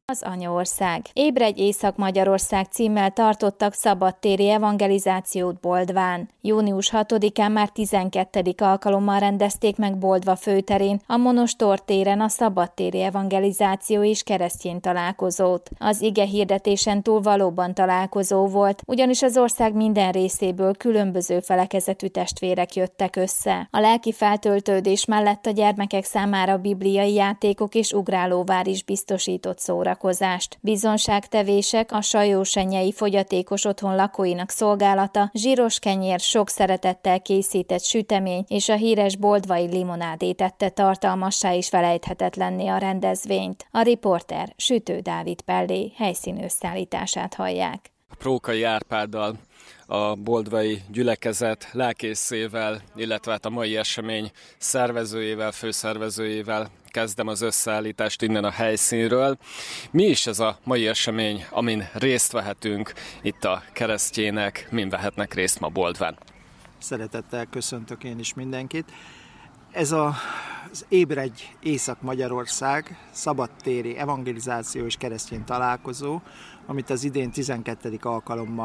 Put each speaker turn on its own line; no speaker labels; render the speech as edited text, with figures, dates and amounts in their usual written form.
Az Anyaország. Ébredj Észak-Magyarország címmel tartottak szabadtéri evangelizációt Boldván. Június 6-án már 12. alkalommal rendezték meg Boldva főterén, a Monostor téren a szabadtéri evangelizáció és keresztény találkozót. Az ige hirdetésen túl valóban találkozó volt, ugyanis az ország minden részéből különböző felekezetű testvérek jöttek össze. A lelki feltöltődés mellett a gyermekek számára bibliai játékok és ugrálóvár is biztosított szórakozást. Bizonságtevések, a Sajósenyei fogyatékos otthon lakóinak szolgálata, zsíros kenyér, sok szeretettel készített sütemény és a híres boldvai limonádé tette tartalmassá is felejthetetlenné a rendezvényt. A riporter Sütő Dávid Pellé helyszíni összeállítását hallják.
Prókai Árpáddal, a boldvai gyülekezet lelkészével, illetve a mai esemény szervezőjével, főszervezőjével kezdem az összeállítást innen a helyszínről. Mi is ez a mai esemény, amin részt vehetünk itt a keresztjének, min vehetnek részt ma Boldván?
Szeretettel köszöntök én is mindenkit. Ez az Ébredj Észak-Magyarország szabadtéri evangelizáció és keresztény találkozó, amit az idén 12. alkalommal